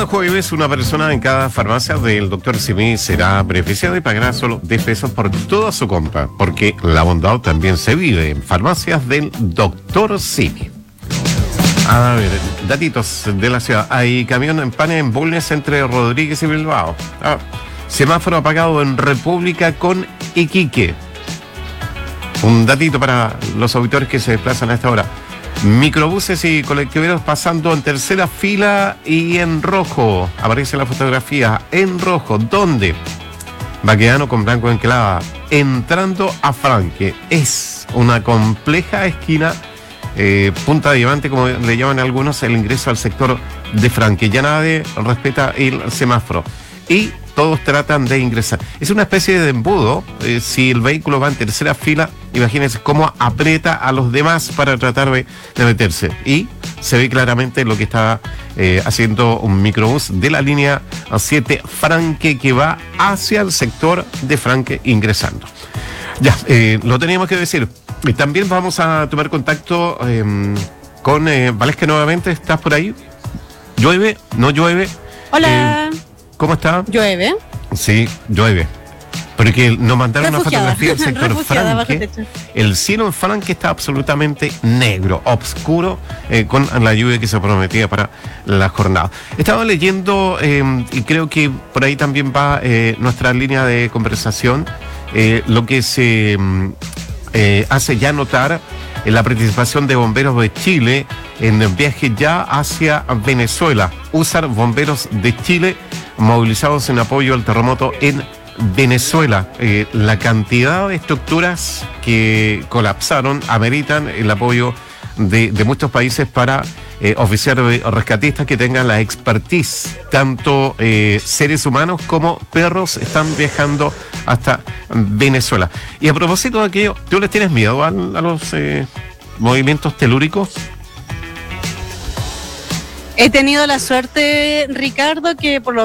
Mañana jueves, una persona en cada farmacia del Dr. Simi será beneficiada y pagará solo 10 pesos por toda su compra, porque la bondad también se vive en farmacias del Dr. Simi. A ver, datitos de la ciudad. Hay camión en panes en Bulnes entre Rodríguez y Bilbao. Semáforo apagado en República con Iquique. Un datito para los auditores que se desplazan a esta hora. Microbuses y colectiveros pasando en tercera fila y en rojo. Aparece la fotografía en rojo. ¿Dónde? Baquedano con Blanco Enclava. Entrando a Franque. Es una compleja esquina, punta de diamante, como le llaman algunos, el ingreso al sector de Franque. Ya nadie respeta el semáforo. Y todos tratan de ingresar. Es una especie de embudo. Si el vehículo va en tercera fila, imagínense cómo aprieta a los demás para tratar de meterse. Y se ve claramente lo que está haciendo un microbús de la línea 7 Franque, que va hacia el sector de Franque ingresando. Ya, lo teníamos que decir. Y también vamos a tomar contacto con Valesca nuevamente. ¿Estás por ahí? ¿Llueve? ¿No llueve? Hola. ¿Cómo está? ¿Llueve? Sí, llueve. Porque nos mandaron Refugiada. una fotografía del sector Franque. El cielo en Franque está absolutamente negro, oscuro, con la lluvia que se prometía para la jornada. Estaba leyendo, y creo que por ahí también va nuestra línea de conversación, lo que se hace ya notar en la participación de bomberos de Chile en el viaje ya hacia Venezuela. USAR Bomberos de Chile movilizados en apoyo al terremoto en Venezuela. La cantidad de estructuras que colapsaron ameritan el apoyo de muchos países para oficiar rescatistas que tengan la expertise. Tanto seres humanos como perros están viajando hasta Venezuela. Y a propósito de aquello, ¿tú les tienes miedo a los movimientos telúricos? He tenido la suerte, Ricardo, que por lo